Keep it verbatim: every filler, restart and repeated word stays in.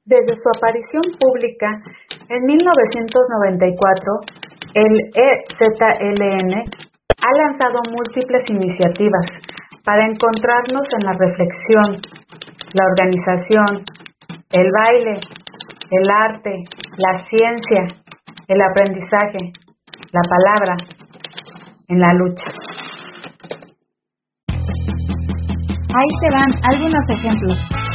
Desde su aparición pública en mil novecientos noventa y cuatro, el E Z L N ha lanzado múltiples iniciativas para encontrarnos en la reflexión, la organización, el baile, el arte, la ciencia, el aprendizaje, la palabra, en la lucha. Ahí te van algunos ejemplos.